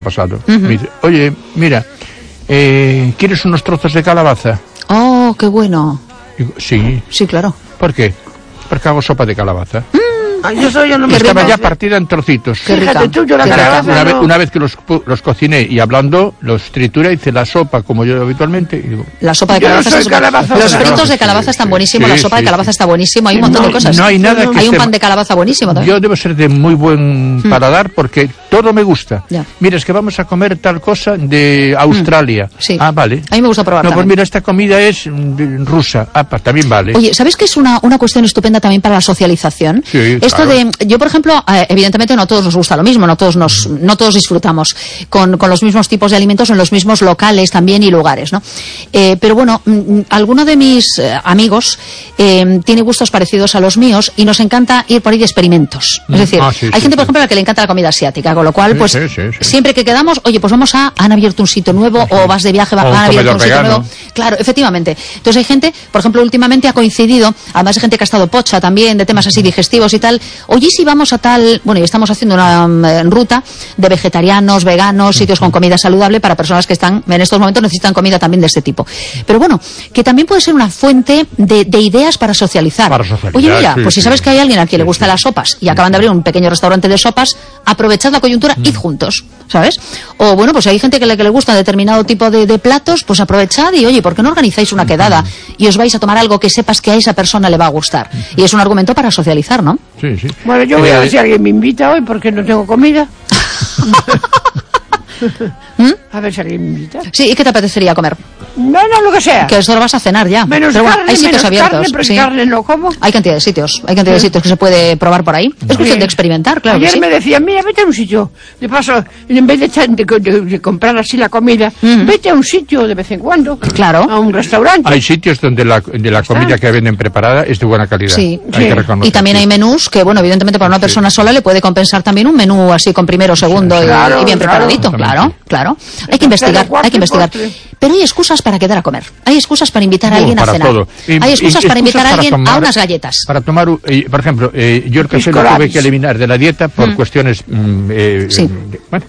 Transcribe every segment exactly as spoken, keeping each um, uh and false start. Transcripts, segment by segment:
pasado. Uh-huh. Me dice, oye, mira, eh, ¿quieres unos trozos de calabaza? Oh, qué bueno. Digo, sí. Sí, claro. ¿Por qué? Porque hago sopa de calabaza. Mm. Ay, yo soy, yo no me Estaba ya partida en trocitos. Qué rica. Fíjate tú, yo la Qué calabaza Una, no. vez, una vez que los, los cociné y hablando, los trituré, hice la sopa como yo habitualmente. Y digo, La sopa de Yo no calabaza soy está calabaza, Los pero- fritos de calabaza Sí, están sí, buenísimos, sí, la sopa de sí, calabaza sí. está buenísimo, hay un montón No, de cosas. no hay nada que Hay un esté- pan de calabaza buenísimo también. yo debo ser de muy buen paladar porque todo me gusta. Ya. Mira, es que vamos a comer tal cosa de Australia. Sí. Ah, vale. A mí me gusta probar No, pues también. mira, esta comida es mm, rusa. Ah, pues también vale. Oye, ¿sabes que es una, una cuestión estupenda también para la socialización? Sí, Esto claro. de, yo por ejemplo, eh, evidentemente no a todos nos gusta lo mismo, no todos nos, no todos disfrutamos con, con los mismos tipos de alimentos en los mismos locales también y lugares, ¿no? Eh, pero bueno, mm, alguno de mis eh, amigos eh, tiene gustos parecidos a los míos y nos encanta ir por ahí de experimentos. Es decir, Ah, sí, hay sí, gente, por sí. ejemplo, a la que le encanta la comida asiática, con lo cual, Sí, pues, sí, sí, sí. siempre que quedamos, oye, pues vamos a, han abierto un sitio nuevo, o vas de viaje, O un han abierto comedor un sitio vegano. nuevo. Claro, efectivamente. Entonces hay gente, por ejemplo, últimamente ha coincidido, además de gente que ha estado pocha también, de temas así digestivos y tal, oye, si vamos a tal, bueno, y estamos haciendo una um, ruta de vegetarianos, veganos, sitios con comida saludable para personas que están, en estos momentos necesitan comida también de este tipo. Pero bueno, que también puede ser una fuente de, de ideas para socializar. Para socializar, Oye, mira, sí, pues si sí. sabes que hay alguien a quien le Sí, gustan sí. las sopas y acaban de abrir un pequeño restaurante de sopas, aprovechad la coyuntura, id juntos, ¿sabes? O bueno, pues hay gente que le, que le gusta determinado tipo de, de platos, pues aprovechad y oye, ¿por qué no organizáis una quedada y os vais a tomar algo que sepas que a esa persona le va a gustar? Y es un argumento para socializar, ¿no? Sí, sí. Bueno, yo voy a Eh, ver si alguien me invita hoy porque no tengo comida. A ver si alguien me invita. Sí, ¿y qué te apetecería comer? No, no, lo que sea. Que esto lo vas a cenar ya. Menos Pero bueno, carne, hay sitios menos abiertos. carne, porque sí. carne no como. Hay cantidad de sitios, hay cantidad de sitios que se puede probar por ahí. Es cuestión de experimentar, claro que Ayer sí. me decían, mira, vete a un sitio. De paso, en vez de, echar- de, de- de comprar así la comida, Ujú. vete a un sitio de vez en cuando. Claro. A un restaurante. Hay sitios donde la, de la comida que venden preparada es de buena calidad. Sí. Hay Sí. que reconocer. Y también hay menús que, bueno, evidentemente para una Sí. persona sola le puede compensar también un menú así con primero, segundo y- Claro, y, bien claro. preparadito, claro, claro. Hay que investigar, cuarto hay que y investigar. postre. Pero hay excusas para quedar a comer. Hay excusas para invitar a No, alguien a para cenar. todo. Y- Hay excusas y- para invitar a excusas alguien para a tomar- unas galletas. Para tomar, eh, por ejemplo, eh, yo el café lo Pisco tuve labis. que eliminar de la dieta por cuestiones... mm, eh, Sí. eh, bueno,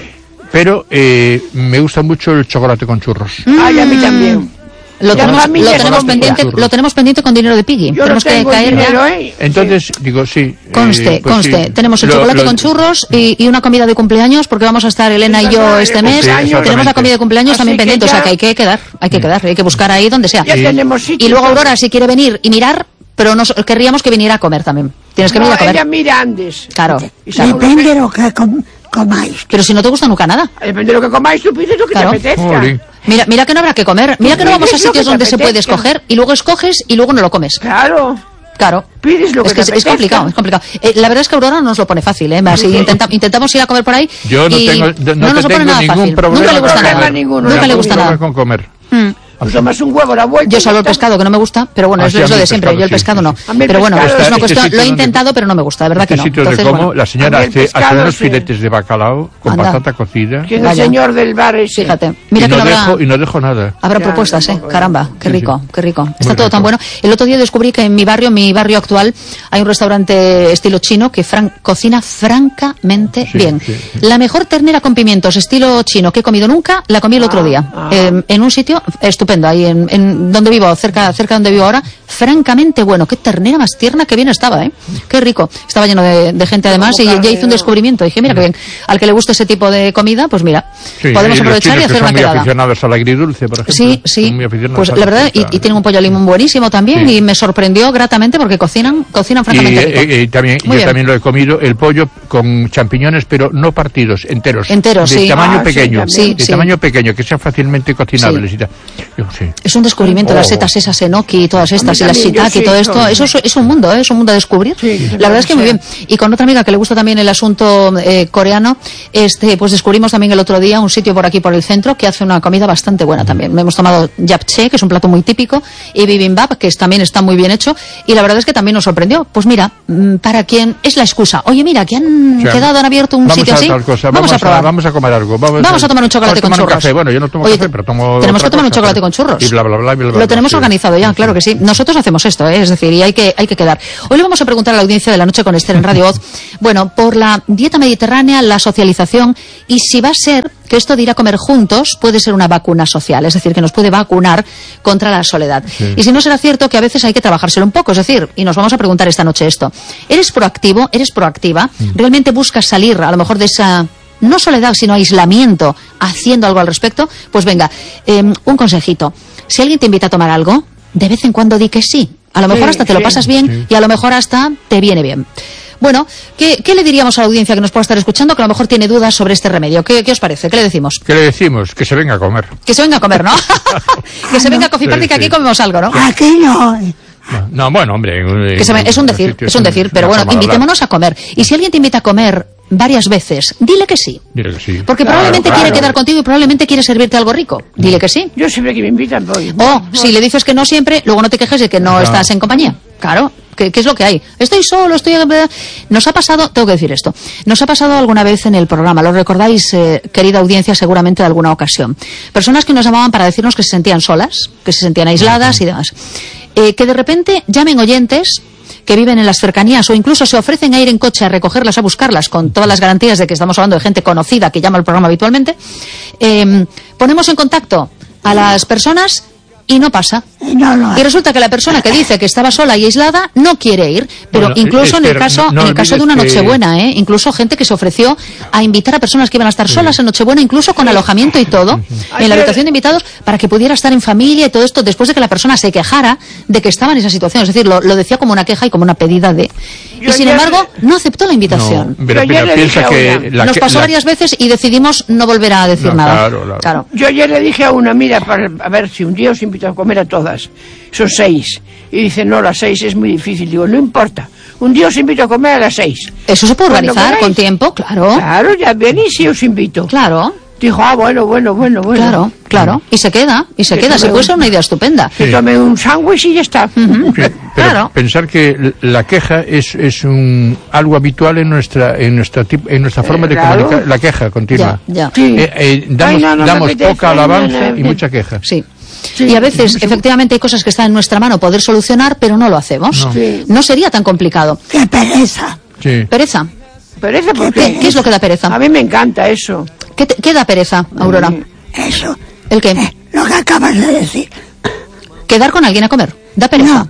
pero eh, me gusta mucho el chocolate con churros. Ay, a mí también. Lo Ya tenemos, a mí lo me tenemos compra. pendiente, lo tenemos pendiente con dinero de Piggy. Yo tenemos no tengo que caer dinero, ya. ¿eh? Entonces, digo, sí. Conste, eh, pues conste. sí. Tenemos el Lo- chocolate lo- con churros y, y una comida de cumpleaños, porque vamos a estar Elena y yo este mes. Sí, Tenemos la exactamente. comida de cumpleaños Así también que pendiente, o sea ya- que hay que quedar, hay que quedar, hay que buscar ahí donde sea. Ya Sí. tenemos sitio. Y luego Aurora, si quiere venir y mirar, pero nos querríamos que viniera a comer también. Tienes que No, venir a comer. ella mira Andes. Claro, Y claro. seguro Depende que- de lo que com- comáis. Pero si no te gusta nunca nada. Depende de lo que comáis, tú pides lo que Claro. te apetezca. Jolín. Mira, mira que no habrá que comer. Mira que no vamos a pides lo sitios que te donde se puede apetezca. escoger y luego escoges y luego no lo comes. Claro. Claro. Pides lo que Es que te es, es apetezca. complicado, es complicado. Eh, la verdad es que Aurora nos lo pone fácil, ¿eh? Así intenta- intentamos ir a comer por ahí. Yo no y tengo, no, no te nos lo pone tengo nada ningún fácil. problema. Nunca le gusta con nada. comer. ninguno, Nunca le Ningún gusta problema nada. con comer. Mm. Tú tomas un huevo, la vuelta. Yo y salvo el ya está. pescado, que no me gusta, pero bueno, Ah, es sí, a eso mí de el siempre. pescado Yo el sí, pescado sí, no. sí. A mí el Pero bueno, pescado- es una Este cuestión. sitio Lo he donde- intentado, pero no me gusta, de verdad que Este no. sitio Entonces, donde como, bueno, la señora A mí el hace, hace pescado unos sí. filetes de bacalao con Anda. patata cocida ¿Quién es Vaya. el señor del bar ese? fíjate. Mira y, que no no habrá. dejo, y no dejo nada. Habrá Ya, propuestas, ¿eh? tampoco, Caramba, qué Sí, rico, sí. qué rico. Está Muy todo rico. tan bueno. El otro día descubrí que en mi barrio, mi barrio actual, hay un restaurante estilo chino que fran- cocina francamente Sí, bien. sí, sí. La mejor ternera con pimientos estilo chino que he comido nunca, la comí el otro Ah, día. ah. Eh, en un sitio estupendo, ahí en, en donde vivo, cerca, cerca de donde vivo ahora, francamente bueno. Qué ternera más tierna, que bien estaba, ¿eh? Qué rico. Estaba lleno de, de gente además y Como ya hice un carne, descubrimiento. Dije, mira que bien, al que le guste ese tipo de comida, pues mira, Sí, podemos y los aprovechar y chinos que hacer son una muy quedada. aficionados al agridulce, por ejemplo. Sí, sí. Son muy aficionados Pues al la verdad, y, agridulce. y tienen un pollo al limón buenísimo también, Sí. y me sorprendió gratamente porque cocinan, cocinan Y, francamente rico. eh, eh, también, Muy yo bien. también lo he comido, el pollo con champiñones, pero no partidos, enteros. Enteros, de sí. tamaño Ah, sí, pequeño. también. Sí, de sí. tamaño pequeño, que sean fácilmente cocinables Sí. y tal. Yo, sí. Es un descubrimiento, las Oh. setas esas enoki y todas estas, y las también, yo shiitake y sí, todo esto, todo. eso es, es un mundo, ¿eh? Es un mundo a descubrir. Sí, la verdad es que muy bien. Y con otra amiga que le gusta también el asunto eh, coreano, este, pues descubrimos también el otro día un sitio por aquí por el centro que hace una comida bastante buena también. Hemos tomado japchae, que es un plato muy típico, y bibimbap, que es, también está muy bien hecho, y la verdad es que también nos sorprendió. Pues mira, mm, para quien es la excusa, oye mira, que han O sea, quedado, han abierto un vamos sitio a así, tal cosa, vamos, vamos a probar. Vamos a comer algo. Vamos, Vamos a tomar un chocolate vamos con tomar un churros. café. Bueno, yo no tomo Oye, café, pero tomo tenemos otra que tomar un cosa, chocolate pero- con churros. Y bla, bla, bla, bla, bla, Lo tenemos sí. organizado ya, claro que sí. Nosotros hacemos esto, ¿eh? Es decir, y hay que, hay que quedar. Hoy le vamos a preguntar a la audiencia de La Noche con Esther en Radio Voz, bueno, por la dieta mediterránea, la socialización, y si va a ser que esto de ir a comer juntos puede ser una vacuna social, es decir, que nos puede vacunar contra la soledad. Sí. Y si no será cierto que a veces hay que trabajárselo un poco, es decir, y nos vamos a preguntar esta noche esto. ¿Eres proactivo? ¿Eres proactiva? Mm. ¿Realmente buscas salir a lo mejor de esa, no soledad, sino aislamiento, haciendo algo al respecto? Pues venga, eh, un consejito. Si alguien te invita a tomar algo, de vez en cuando di que sí. A lo mejor Sí, hasta te lo sí. pasas bien Sí. y a lo mejor hasta te viene bien. Bueno, ¿qué, ¿qué le diríamos a la audiencia que nos pueda estar escuchando que a lo mejor tiene dudas sobre este remedio? ¿Qué, qué os parece? ¿Qué le decimos? ¿Qué le decimos? Que se venga a comer. Que se venga a comer, ¿no? Que se venga a Coffee Party, Sí, que aquí sí. comemos algo, ¿no? Aquí no. No, no, bueno, hombre. en- Que se ve- en es un los decir, sitios es un decir, pero una bueno, forma de hablar. invitémonos a comer. Y si alguien te invita a comer varias veces, dile que sí. Dile que sí. Porque Claro, probablemente claro. quiere quedar contigo y probablemente quiere servirte algo rico. Dile que sí. Yo siempre que me invitan voy. O si le dices que no siempre, luego no te quejes de que no Ajá. estás en compañía. Claro, ¿qué, qué es lo que hay? Estoy solo, estoy... Nos ha pasado, tengo que decir esto, nos ha pasado alguna vez en el programa, lo recordáis, eh, querida audiencia, seguramente de alguna ocasión. Personas que nos llamaban para decirnos que se sentían solas, que se sentían aisladas y demás. Eh, que de repente llamen oyentes que viven en las cercanías o incluso se ofrecen a ir en coche a recogerlas, a buscarlas, con todas las garantías de que estamos hablando de gente conocida que llama al programa habitualmente. Eh, ponemos en contacto a las personas y no pasa. No lo Y resulta que la persona que dice que estaba sola y aislada no quiere ir, pero Bueno, incluso en el Esther, caso, no en el caso de una olvides que- Nochebuena, ¿eh? Incluso gente que se ofreció a invitar a personas que iban a estar solas en Nochebuena, incluso con alojamiento y todo, en la Ayer- habitación de invitados, para que pudiera estar en familia y todo esto, después de que la persona se quejara de que estaba en esa situación. Es decir, lo, lo decía como una queja y como una pedida de... Yo Y sin ayer- embargo, no aceptó la invitación. No, pero Yo ayer mira, le piensa dije a que una- la Nos que- pasó la- varias veces y decidimos no volver a decir No, nada. claro, claro. Yo ayer le dije a una, mira, para, a ver si un día os invito a comer a todas. Son seis. Y dice, no, las seis es muy difícil. Digo, no importa. Un día os invito a comer a las seis. Eso se puede Cuando organizar queráis. con tiempo, claro. Claro, ya venís y os invito. Claro. Dijo, ah, bueno, bueno, bueno, bueno. Claro, claro. Y se queda, y se Que queda. tome Se puede un- ser una idea estupenda. Que Sí. tome un sándwich y ya está. Ujú. Pero Claro. pensar que la queja es, es un algo habitual en nuestra en nuestra tip- en nuestra forma de claro. comunicar, la queja continua. Ya, ya. Sí. Eh, eh, damos Ay, no, no me damos apetece, poca no, no, alabanza no, y no. mucha queja. Sí. Sí. Y a veces, efectivamente, hay cosas que están en nuestra mano poder solucionar, pero no lo hacemos. No. Sí. No sería tan complicado. ¡Qué pereza! Sí. Pereza. Pereza, ¿por ¿Qué, qué? qué es lo que da pereza? A mí me encanta eso. ¿Qué, te- qué da pereza, Aurora? Eso. ¿El qué? Eh, lo que acabas de decir. Quedar con alguien a comer. Da pereza.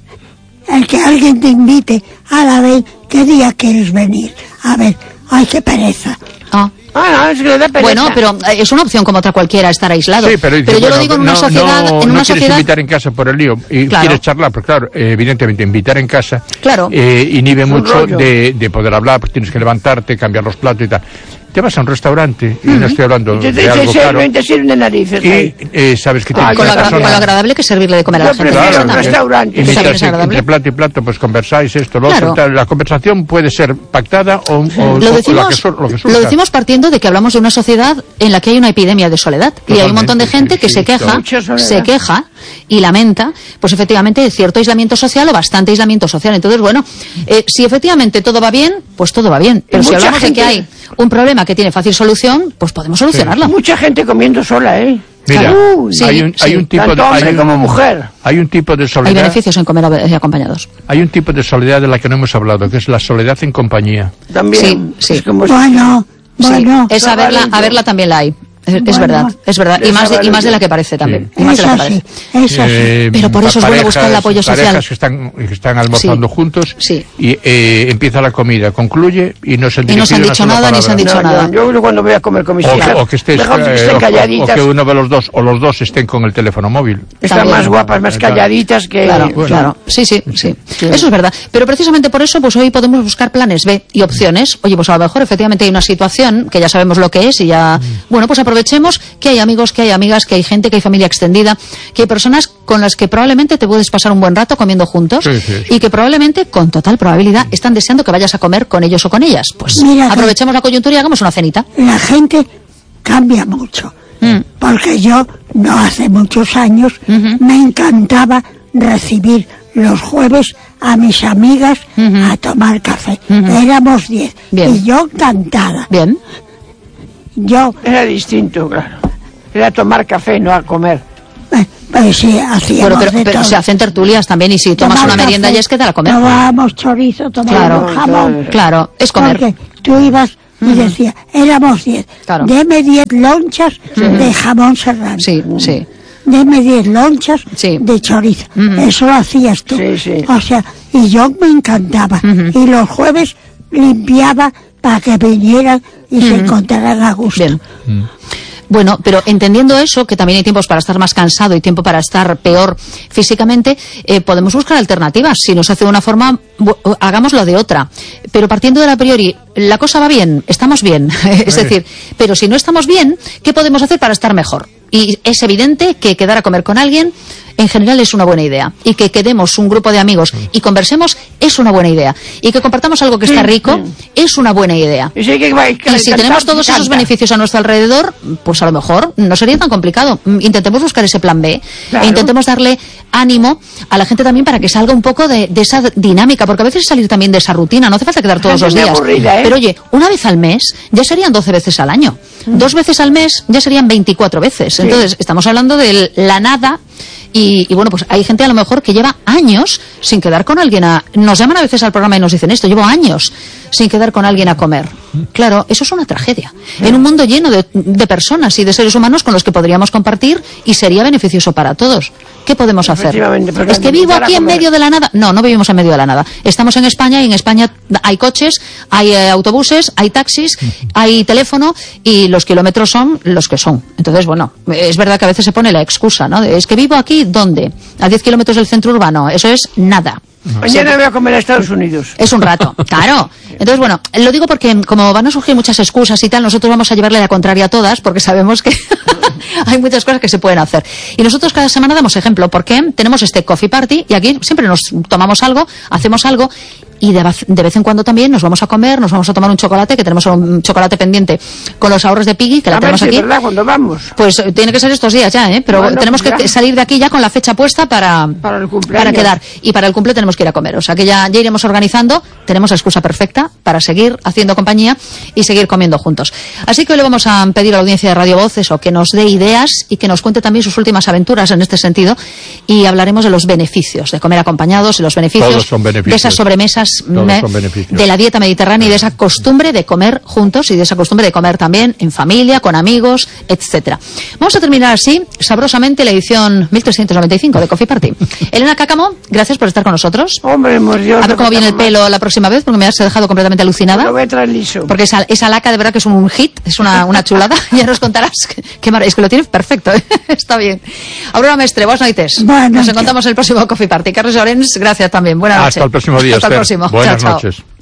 No. El que alguien te invite a la vez, ¿qué día quieres venir? A ver, ay, qué pereza. Ah. Ah, no, es que le da pereza. Bueno, pero eh, es una opción como otra cualquiera estar aislado. Sí, pero, dice, yo bueno, lo digo en una no, sociedad, no, en no una quieres sociedad. invitar en casa por el lío y Claro. quieres charlar, pues claro, eh, evidentemente invitar en casa Claro. eh, inhibe un mucho rollo. de, de poder hablar, pues tienes que levantarte, cambiar los platos y tal. Te vas a un restaurante y no estoy hablando Y te, de te, algo te, caro sirven, te sirven de narices y ahí. eh, sabes que Ah, tienes con, lo una agra- persona- con lo agradable que es servirle de comer a la Yo gente. prefiero Eso un también. restaurante. Eso también Mientras es que agradable. entre plato y plato pues conversáis esto, lo Claro. otro, tal. La conversación puede ser pactada o, o- o Lo la decimos, que sur- lo que lo surja. decimos partiendo de que hablamos de una sociedad en la que hay una epidemia de soledad. Y hay un montón de Totalmente, gente que sí, se sí, queja, mucha soledad. se queja y lamenta, pues efectivamente, de cierto aislamiento social o bastante aislamiento social. Entonces, bueno, eh, si efectivamente todo va bien, pues todo va bien. Pero si mucha hablamos de que hay gente- un problema que tiene fácil solución, pues podemos solucionarlo. Mucha gente comiendo sola, ¿eh? Mira, Uy, sí, hay un, hay sí. un tipo de Tanto hombre hay un- como mujer. hay un tipo de Hay soledad beneficios en comer eh, acompañados. hay un tipo de soledad de la que no hemos hablado, que es la soledad en compañía. También. Sí, sí. Es como si- Bueno, bueno. Sí, esa verla, a verla también la hay. Es, es Bueno. verdad, es verdad. Y más, de, y más de la Sí. que parece también. Y más de la Eso que sí, parece. eso sí. Eh, Pero por eso es bueno parejas- buscar el apoyo social. Parejas que están, que están almorzando Sí, juntos sí. y eh, empieza la comida, concluye y no se han Y no se han dirigido una dicho sola nada, ni se han palabra. dicho No, nada. yo, yo cuando voy a comer con mis O, hijas, o que estés, mejor que eh, estén o- o- calladitas. o que uno de los dos o los dos estén con el teléfono móvil. Están También. más guapas, más Claro. calladitas que... Claro, Bueno. claro. Sí, sí, sí, Eso es verdad. Pero precisamente por eso, pues hoy podemos buscar planes B y opciones. Oye, pues a lo mejor efectivamente hay una situación que ya sabemos lo que es y ya, bueno, pues aprovechemos que hay amigos, que hay amigas, que hay gente, que hay familia extendida, que hay personas con las que probablemente te puedes pasar un buen rato comiendo juntos Sí, sí, sí. y que probablemente, con total probabilidad, están deseando que vayas a comer con ellos o con ellas. Pues Mira que- aprovechemos la coyuntura y hagamos una cenita. La gente cambia mucho. Mm. Porque yo, no hace muchos años, Ujú. me encantaba recibir los jueves a mis amigas Ujú. a tomar café. Ujú. Éramos diez. Bien. Y yo encantada. Bien. Yo, Era distinto, claro. Era tomar café, no a comer. eh, Eh, sí, hacíamos Bueno, pero, de pero todo. se hacen tertulias también, y si tomas Tomar una merienda café, ya es que te la comer. Tomábamos chorizo, tomábamos Claro, jamón. claro, es comer. Porque tú ibas y decías, éramos diez. Claro. Deme diez lonchas de jamón serrano. Sí, sí. Deme diez lonchas Sí. de chorizo. Ujú. Eso lo hacías tú. Sí, sí. O sea, y yo me encantaba. Ujú. Y los jueves limpiaba para que vinieran y se encontraran a gusto. Bien. Bueno, pero entendiendo eso, que también hay tiempos para estar más cansado y tiempo para estar peor físicamente, eh, podemos buscar alternativas. Si nos hace de una forma, bu- hagámoslo de otra. Pero partiendo de la priori, la cosa va bien, estamos bien. Es decir, pero si no estamos bien, ¿qué podemos hacer para estar mejor? Y es evidente que quedar a comer con alguien en general es una buena idea, y que quedemos un grupo de amigos y conversemos es una buena idea, y que compartamos algo que está rico es una buena idea. Y si, hay que, hay que Y si cantar, tenemos todos esos canta. beneficios a nuestro alrededor, pues a lo mejor no sería tan complicado. Mm, Intentemos buscar ese plan B, Claro. e intentemos darle ánimo a la gente también para que salga un poco de, de esa dinámica, porque a veces salir también de esa rutina, no hace falta quedar todos gente los muy días. aburrida, ¿eh? Pero oye, una vez al mes ya serían doce veces al año. Dos veces al mes ya serían veinticuatro veces. Entonces, estamos hablando de la nada. Y, y bueno, pues hay gente a lo mejor que lleva años sin quedar con alguien a... Nos llaman a veces al programa y nos dicen esto, llevo años sin quedar con alguien a comer. Claro, eso es una tragedia. En un mundo lleno de, de personas y de seres humanos con los que podríamos compartir y sería beneficioso para todos. ¿Qué podemos hacer? Efectivamente, porque ¿Es que vivo invitar a aquí en comer. medio de la nada? No, no vivimos en medio de la nada. Estamos en España, y en España hay coches, hay eh, autobuses, hay taxis, hay teléfono, y los kilómetros son los que son. Entonces, bueno, es verdad que a veces se pone la excusa, ¿no? De, es que vivo aquí, ¿dónde? A diez kilómetros del centro urbano. Eso es nada. Mañana voy a comer a Estados Unidos. Es un rato, claro. Entonces, bueno, lo digo porque como van a surgir muchas excusas y tal, nosotros vamos a llevarle la contraria a todas, porque sabemos que hay muchas cosas que se pueden hacer. Y nosotros cada semana damos ejemplo, porque tenemos este coffee party, y aquí siempre nos tomamos algo, hacemos algo, y de, vez- de vez en cuando también nos vamos a comer, nos vamos a tomar un chocolate, que tenemos un chocolate pendiente con los ahorros de Piggy, que la A ver tenemos si es aquí. verdad, cuando vamos. Pues eh, tiene que ser estos días ya, ¿eh? Pero Bueno, tenemos que ya. que salir de aquí ya con la fecha puesta para, Para el cumpleaños. para quedar. Y para el cumple tenemos que ir a comer. O sea que ya, ya iremos organizando. Tenemos la excusa perfecta para seguir haciendo compañía y seguir comiendo juntos. Así que hoy le vamos a pedir a la audiencia de Radio Voz eso, que nos dé ideas y que nos cuente también sus últimas aventuras en este sentido. Y hablaremos de los beneficios de comer acompañados y los beneficios, Todos son beneficios. de esas sobremesas, Todos me- son beneficios. de la dieta mediterránea y de esa costumbre de comer juntos y de esa costumbre de comer también en familia, con amigos, etcétera. Vamos a terminar así, sabrosamente, la edición mil trescientos noventa y cinco de Coffee Party. Elena Cácamo, gracias por estar con nosotros. Hombre, hemos Dios. A ver cómo viene el más. pelo la próxima vez, porque me has dejado completamente alucinada. Lo voy a traer liso. Porque esa, esa laca de verdad que es un hit, es una, una chulada. Ya nos contarás qué, qué mar- es que lo tienes perfecto, ¿eh? Está bien. Aurora Mestre, buenas noches. Buenas Nos noches. encontramos en el próximo Coffee Party. Carlos Llorens, gracias también. Buenas noches. Hasta el próximo día, Hasta el Esther. próximo. Buenas Chao, chao. noches.